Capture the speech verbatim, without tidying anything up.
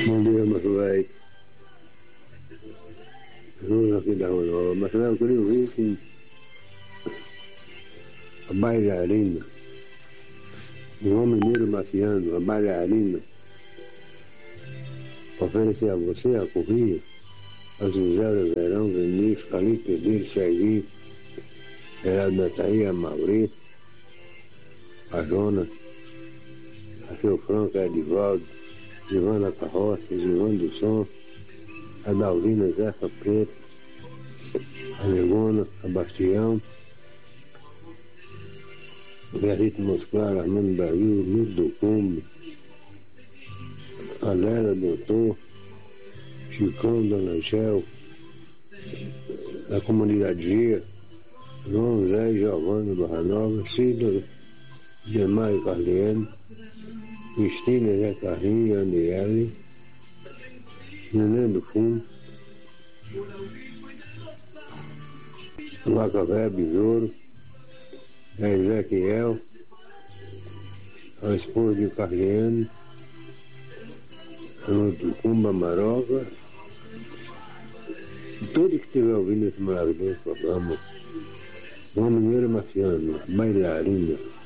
Bom dia, Marcelei. Estamos aqui da Rua Nova. Marcelei, eu queria ouvir que a bailarina, o homem negro marciano, a bailarina, oferecer a você a corrida, a José Verão, Vinícius, Calixto, Pedro, Serginho, Geraldo Nataí, a Maurício, a Jona, a Seu Franco, a Edivaldo, Givana Carroça, Givana do Som, a Dalvina Zefa Preta, a Legona, a Bastião, o Guerrito Mosclar, Armando Brasil, Luto do Cumbe, a Lela Doutor, Chicão, Dona Angel, a Comunidade Gia, João Zé, Giovanni Barra Nova, Cida, Demar e Carliane, Cristina, Zé Carrinho, Aniele, Neném do Fundo, Vacavé, Besouro, a Ezequiel, a esposa de Carliane, a Tucumba, Maroca, e todos que estiver ouvindo esse maravilhoso programa, uma mineira marciana, bailarina.